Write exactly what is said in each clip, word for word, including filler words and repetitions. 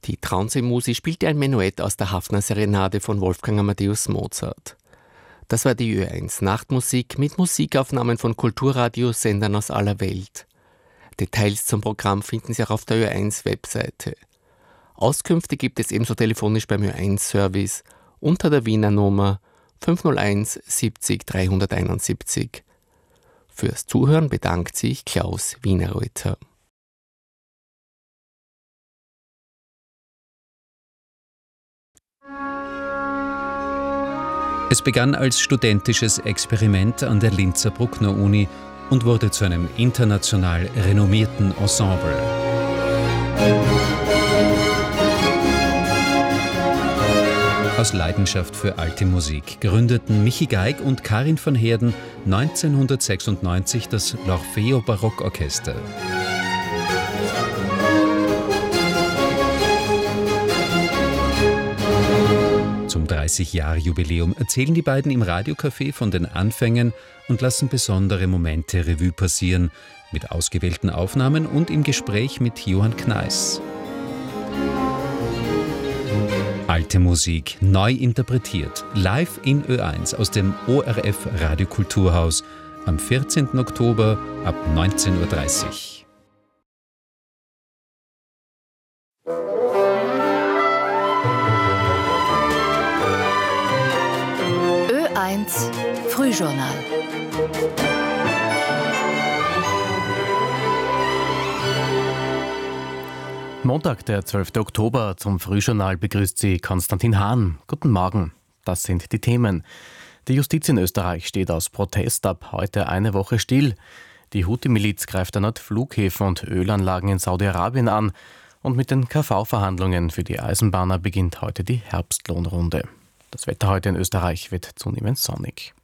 Die Traunseemusi spielte ein Menuett aus der Hafner-Serenade von Wolfgang Amadeus Mozart. Das war die Ö eins Nachtmusik mit Musikaufnahmen von Kulturradiosendern aus aller Welt. Details zum Programm finden Sie auch auf der Ö eins Webseite. Auskünfte gibt es ebenso telefonisch beim Ö eins Service unter der Wiener Nummer fünf null eins siebzig dreihunderteinundsiebzig. Fürs Zuhören bedankt sich Klaus Wienerreuter. Es begann als studentisches Experiment an der Linzer Bruckner-Uni und wurde zu einem international renommierten Ensemble. Aus Leidenschaft für alte Musik gründeten Michi Geig und Karin van Heerden neunzehnhundertsechsundneunzig das L'Orfeo Barockorchester. Zum dreißig-Jahr-Jubiläum erzählen die beiden im Radiocafé von den Anfängen und lassen besondere Momente Revue passieren, mit ausgewählten Aufnahmen und im Gespräch mit Johann Kneiss. Alte Musik neu interpretiert, live in Ö eins aus dem O R F Radiokulturhaus am vierzehnten Oktober ab neunzehn Uhr dreißig. Ö eins Frühjournal. Montag, der zwölfte Oktober, zum Frühjournal begrüßt Sie Konstantin Hahn. Guten Morgen, das sind die Themen. Die Justiz in Österreich steht aus Protest ab heute eine Woche still. Die Houthi-Miliz greift erneut Flughäfen und Ölanlagen in Saudi-Arabien an. Und mit den K V-Verhandlungen für die Eisenbahner beginnt heute die Herbstlohnrunde. Das Wetter heute in Österreich wird zunehmend sonnig.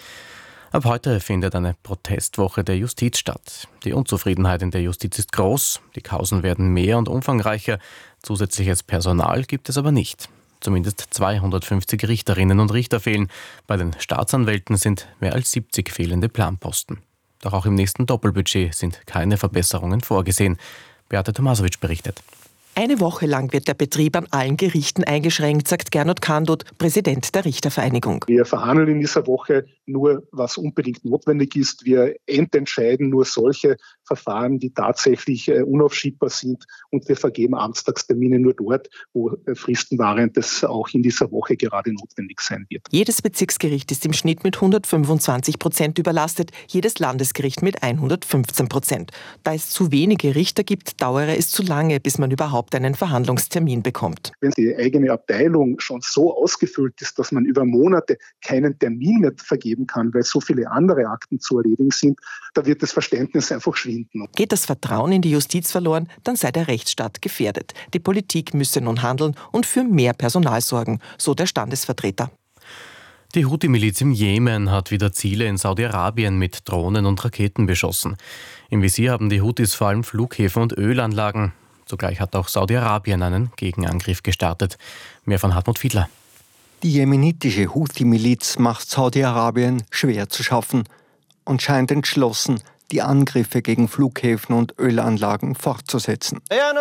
Ab heute findet eine Protestwoche der Justiz statt. Die Unzufriedenheit in der Justiz ist groß, die Kausen werden mehr und umfangreicher, zusätzliches Personal gibt es aber nicht. Zumindest zweihundertfünfzig Richterinnen und Richter fehlen, bei den Staatsanwälten sind mehr als siebzig fehlende Planposten. Doch auch im nächsten Doppelbudget sind keine Verbesserungen vorgesehen. Beate Tomasowitsch berichtet. Eine Woche lang wird der Betrieb an allen Gerichten eingeschränkt, sagt Gernot Kandot, Präsident der Richtervereinigung. Wir verhandeln in dieser Woche nur, was unbedingt notwendig ist. Wir ententscheiden nur solche Verfahren, die tatsächlich äh, unaufschiebbar sind. Und wir vergeben Amtstagstermine nur dort, wo äh, Fristenwahrendes auch in dieser Woche gerade notwendig sein wird. Jedes Bezirksgericht ist im Schnitt mit hundertfünfundzwanzig Prozent überlastet, jedes Landesgericht mit hundertfünfzehn Prozent. Da es zu wenige Richter gibt, dauere es zu lange, bis man überhaupt einen Verhandlungstermin bekommt. Wenn die eigene Abteilung schon so ausgefüllt ist, dass man über Monate keinen Termin mehr vergeben kann, weil so viele andere Akten zu erledigen sind, da wird das Verständnis einfach schwinden. Geht das Vertrauen in die Justiz verloren, dann sei der Rechtsstaat gefährdet. Die Politik müsse nun handeln und für mehr Personal sorgen, so der Standesvertreter. Die Houthi-Miliz im Jemen hat wieder Ziele in Saudi-Arabien mit Drohnen und Raketen beschossen. Im Visier haben die Houthis vor allem Flughäfen und Ölanlagen. Zugleich hat auch Saudi-Arabien einen Gegenangriff gestartet. Mehr von Hartmut Fiedler. Die jemenitische Houthi-Miliz macht Saudi-Arabien schwer zu schaffen und scheint entschlossen, die Angriffe gegen Flughäfen und Ölanlagen fortzusetzen.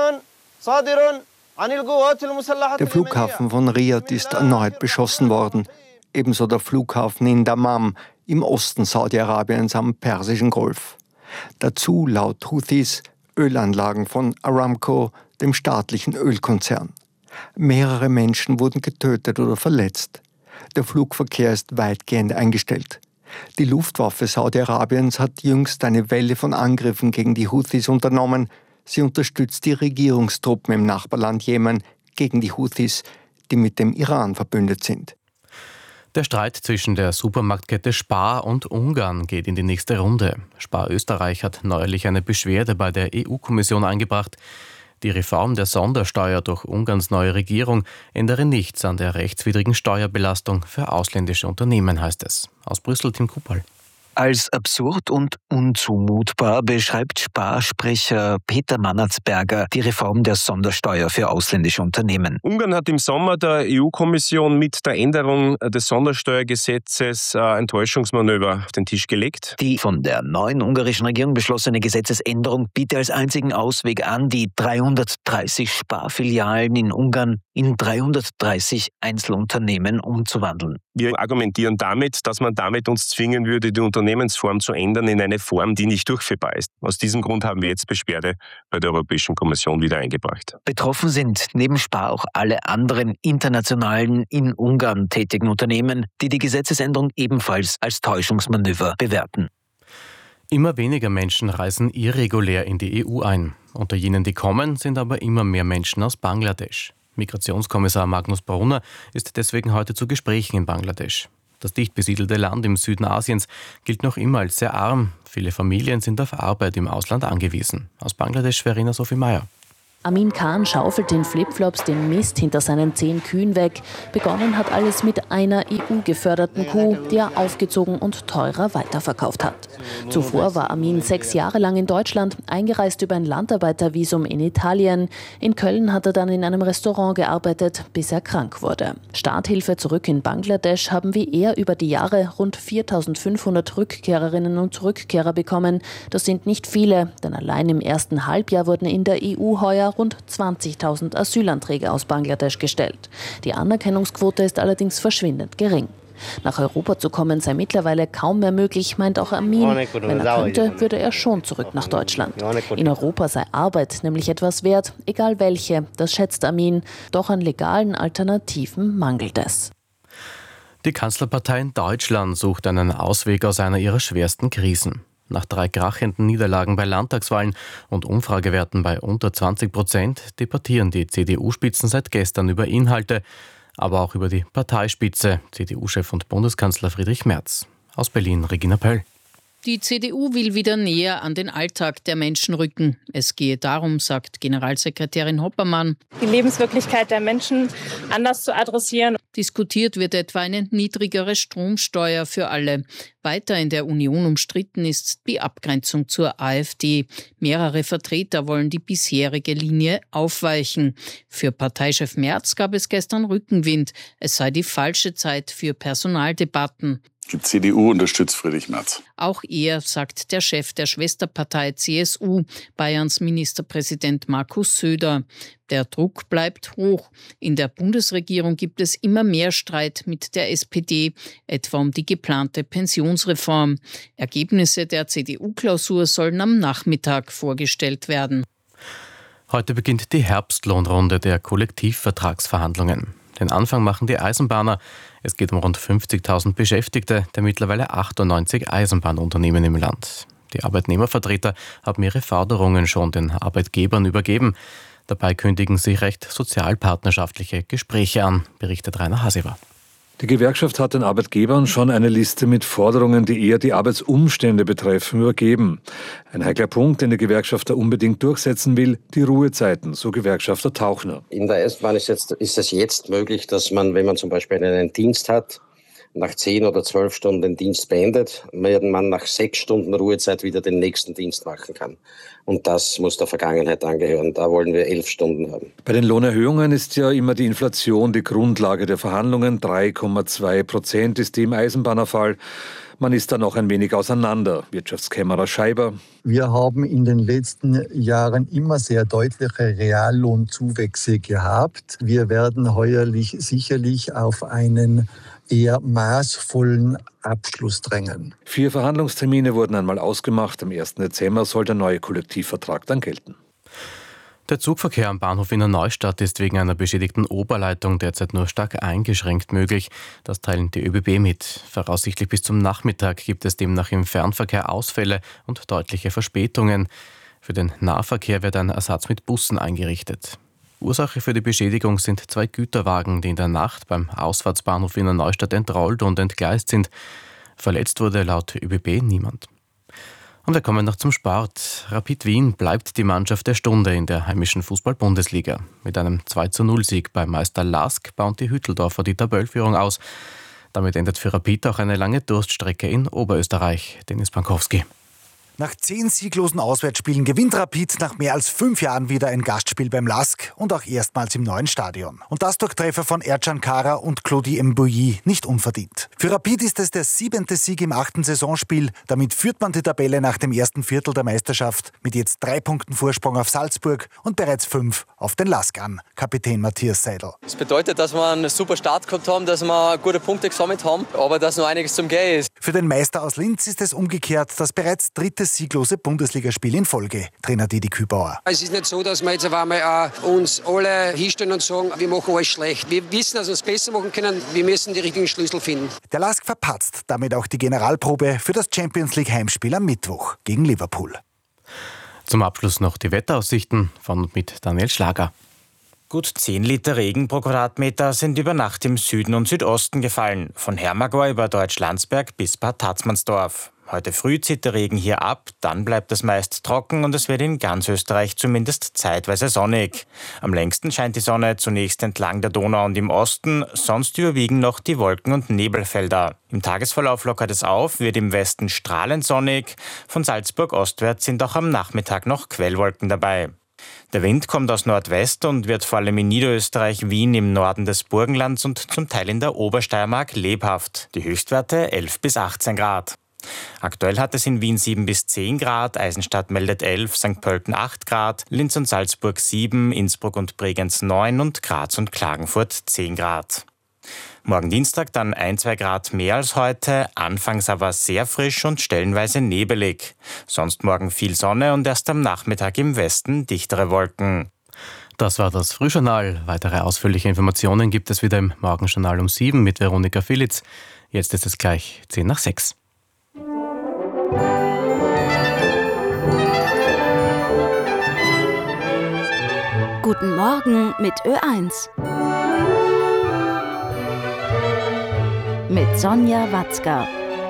Der Flughafen von Riyadh ist erneut beschossen worden, ebenso der Flughafen in Dammam im Osten Saudi-Arabiens am Persischen Golf. Dazu laut Houthis Ölanlagen von Aramco, dem staatlichen Ölkonzern. Mehrere Menschen wurden getötet oder verletzt. Der Flugverkehr ist weitgehend eingestellt. Die Luftwaffe Saudi-Arabiens hat jüngst eine Welle von Angriffen gegen die Houthis unternommen. Sie unterstützt die Regierungstruppen im Nachbarland Jemen gegen die Houthis, die mit dem Iran verbündet sind. Der Streit zwischen der Supermarktkette Spar und Ungarn geht in die nächste Runde. Spar Österreich hat neuerlich eine Beschwerde bei der E U-Kommission eingebracht. Die Reform der Sondersteuer durch Ungarns neue Regierung ändere nichts an der rechtswidrigen Steuerbelastung für ausländische Unternehmen, heißt es. Aus Brüssel, Tim Kupal. Als absurd und unzumutbar beschreibt Sparsprecher Peter Mannertsberger die Reform der Sondersteuer für ausländische Unternehmen. Ungarn hat im Sommer der E U-Kommission mit der Änderung des Sondersteuergesetzes ein Täuschungsmanöver auf den Tisch gelegt. Die von der neuen ungarischen Regierung beschlossene Gesetzesänderung biete als einzigen Ausweg an, die dreihundertdreißig Sparfilialen in Ungarn in dreihundertdreißig Einzelunternehmen umzuwandeln. Wir argumentieren damit, dass man damit uns zwingen würde, die Unternehmensform zu ändern in eine Form, die nicht durchführbar ist. Aus diesem Grund haben wir jetzt Beschwerde bei der Europäischen Kommission wieder eingebracht. Betroffen sind neben Spar auch alle anderen internationalen in Ungarn tätigen Unternehmen, die die Gesetzesänderung ebenfalls als Täuschungsmanöver bewerten. Immer weniger Menschen reisen irregulär in die E U ein. Unter jenen, die kommen, sind aber immer mehr Menschen aus Bangladesch. Migrationskommissar Magnus Brunner ist deswegen heute zu Gesprächen in Bangladesch. Das dicht besiedelte Land im Süden Asiens gilt noch immer als sehr arm. Viele Familien sind auf Arbeit im Ausland angewiesen. Aus Bangladesch Verena Sophie Meyer. Amin Khan schaufelt in Flipflops den Mist hinter seinen zehn Kühen weg. Begonnen hat alles mit einer E U-geförderten Kuh, die er aufgezogen und teurer weiterverkauft hat. Zuvor war Amin sechs Jahre lang in Deutschland, eingereist über ein Landarbeitervisum in Italien. In Köln hat er dann in einem Restaurant gearbeitet, bis er krank wurde. Starthilfe zurück in Bangladesch haben wie er über die Jahre rund viertausendfünfhundert Rückkehrerinnen und Rückkehrer bekommen. Das sind nicht viele, denn allein im ersten Halbjahr wurden in der E U heuer rund zwanzigtausend Asylanträge aus Bangladesch gestellt. Die Anerkennungsquote ist allerdings verschwindend gering. Nach Europa zu kommen sei mittlerweile kaum mehr möglich, meint auch Amin. Wenn er könnte, würde er schon zurück nach Deutschland. In Europa sei Arbeit nämlich etwas wert, egal welche, das schätzt Amin. Doch an legalen Alternativen mangelt es. Die Kanzlerpartei in Deutschland sucht einen Ausweg aus einer ihrer schwersten Krisen. Nach drei krachenden Niederlagen bei Landtagswahlen und Umfragewerten bei unter zwanzig Prozent debattieren die C D U-Spitzen seit gestern über Inhalte, aber auch über die Parteispitze, C D U-Chef und Bundeskanzler Friedrich Merz. Aus Berlin Regina Pöll. Die C D U will wieder näher an den Alltag der Menschen rücken. Es gehe darum, sagt Generalsekretärin Hoppermann, die Lebenswirklichkeit der Menschen anders zu adressieren. Diskutiert wird etwa eine niedrigere Stromsteuer für alle. Weiter in der Union umstritten ist die Abgrenzung zur AfD. Mehrere Vertreter wollen die bisherige Linie aufweichen. Für Parteichef Merz gab es gestern Rückenwind. Es sei die falsche Zeit für Personaldebatten. Die C D U unterstützt Friedrich Merz. Auch er, sagt der Chef der Schwesterpartei C S U, Bayerns Ministerpräsident Markus Söder. Der Druck bleibt hoch. In der Bundesregierung gibt es immer mehr Streit mit der S P D, etwa um die geplante Pensionsreform. Ergebnisse der C D U-Klausur sollen am Nachmittag vorgestellt werden. Heute beginnt die Herbstlohnrunde der Kollektivvertragsverhandlungen. Den Anfang machen die Eisenbahner. Es geht um rund fünfzigtausend Beschäftigte der mittlerweile achtundneunzig Eisenbahnunternehmen im Land. Die Arbeitnehmervertreter haben ihre Forderungen schon den Arbeitgebern übergeben. Dabei kündigen sie recht sozialpartnerschaftliche Gespräche an, berichtet Rainer Hasewer. Die Gewerkschaft hat den Arbeitgebern schon eine Liste mit Forderungen, die eher die Arbeitsumstände betreffen, übergeben. Ein heikler Punkt, den die Gewerkschaft da unbedingt durchsetzen will, die Ruhezeiten, so Gewerkschafter Tauchner. In der Eisenbahn ist, jetzt, ist es jetzt möglich, dass man, wenn man zum Beispiel einen Dienst hat, nach zehn oder zwölf Stunden den Dienst beendet, während man nach sechs Stunden Ruhezeit wieder den nächsten Dienst machen kann. Und das muss der Vergangenheit angehören. Da wollen wir elf Stunden haben. Bei den Lohnerhöhungen ist ja immer die Inflation die Grundlage der Verhandlungen. drei Komma zwei Prozent ist die im Eisenbahnerfall. Man ist da noch ein wenig auseinander. Wirtschaftskämmerer Scheiber. Wir haben in den letzten Jahren immer sehr deutliche Reallohnzuwächse gehabt. Wir werden heuerlich sicherlich auf einen eher maßvollen Abschluss drängen. Vier Verhandlungstermine wurden einmal ausgemacht. Am ersten Dezember soll der neue Kollektivvertrag dann gelten. Der Zugverkehr am Bahnhof Wiener Neustadt ist wegen einer beschädigten Oberleitung derzeit nur stark eingeschränkt möglich. Das teilen die ÖBB mit. Voraussichtlich bis zum Nachmittag gibt es demnach im Fernverkehr Ausfälle und deutliche Verspätungen. Für den Nahverkehr wird ein Ersatz mit Bussen eingerichtet. Ursache für die Beschädigung sind zwei Güterwagen, die in der Nacht beim Ausfahrtsbahnhof Wiener Neustadt entrollt und entgleist sind. Verletzt wurde laut ÖBB niemand. Und wir kommen noch zum Sport. Rapid Wien bleibt die Mannschaft der Stunde in der heimischen Fußball-Bundesliga. Mit einem zwei zu null Sieg bei Meister Lask bauen die Hütteldorfer die Tabellführung aus. Damit endet für Rapid auch eine lange Durststrecke in Oberösterreich. Dennis Bankowski. Nach zehn sieglosen Auswärtsspielen gewinnt Rapid nach mehr als fünf Jahren wieder ein Gastspiel beim Lask und auch erstmals im neuen Stadion. Und das durch Treffer von Ercan Kara und Claudie Mbouyi, nicht unverdient. Für Rapid ist es der siebente Sieg im achten Saisonspiel. Damit führt man die Tabelle nach dem ersten Viertel der Meisterschaft mit jetzt drei Punkten Vorsprung auf Salzburg und bereits fünf auf den Lask an. Kapitän Matthias Seidel. Das bedeutet, dass wir einen super Start gehabt haben, dass wir gute Punkte gesammelt haben, aber dass noch einiges zum Gehen ist. Für den Meister aus Linz ist es umgekehrt das bereits dritte sieglose Bundesligaspiel in Folge. Trainer Didi Kübauer. Es ist nicht so, dass wir jetzt auf einmal auch uns alle hinstellen und sagen, wir machen alles schlecht. Wir wissen, dass wir es besser machen können. Wir müssen die richtigen Schlüssel finden. Der Lask verpatzt damit auch die Generalprobe für das Champions League Heimspiel am Mittwoch gegen Liverpool. Zum Abschluss noch die Wetteraussichten von und mit Daniel Schlager. Gut zehn Liter Regen pro Quadratmeter sind über Nacht im Süden und Südosten gefallen. Von Hermagor über Deutschlandsberg bis Bad Tatzmannsdorf. Heute früh zieht der Regen hier ab, dann bleibt es meist trocken und es wird in ganz Österreich zumindest zeitweise sonnig. Am längsten scheint die Sonne zunächst entlang der Donau und im Osten, sonst überwiegen noch die Wolken- und Nebelfelder. Im Tagesverlauf lockert es auf, wird im Westen strahlend sonnig. Von Salzburg ostwärts sind auch am Nachmittag noch Quellwolken dabei. Der Wind kommt aus Nordwest und wird vor allem in Niederösterreich, Wien im Norden des Burgenlands und zum Teil in der Obersteiermark lebhaft. Die Höchstwerte elf bis achtzehn Grad. Aktuell hat es in Wien sieben bis zehn Grad, Eisenstadt meldet elf, Sankt Pölten acht Grad, Linz und Salzburg sieben, Innsbruck und Bregenz neun und Graz und Klagenfurt zehn Grad. Morgen Dienstag dann ein, zwei Grad mehr als heute, anfangs aber sehr frisch und stellenweise nebelig. Sonst morgen viel Sonne und erst am Nachmittag im Westen dichtere Wolken. Das war das Frühjournal. Weitere ausführliche Informationen gibt es wieder im Morgenjournal um sieben mit Veronika Filitz. Jetzt ist es gleich zehn nach sechs. Guten Morgen mit Ö eins. Mit Sonja Watzka.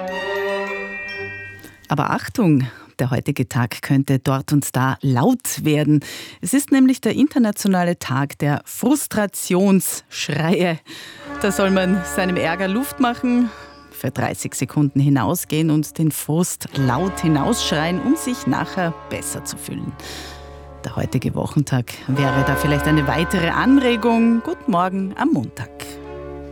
Aber Achtung, der heutige Tag könnte dort und da laut werden. Es ist nämlich der internationale Tag der Frustrationsschreie. Da soll man seinem Ärger Luft machen, für dreißig Sekunden hinausgehen und den Frust laut hinausschreien, um sich nachher besser zu fühlen. Der heutige Wochentag wäre da vielleicht eine weitere Anregung. Guten Morgen am Montag.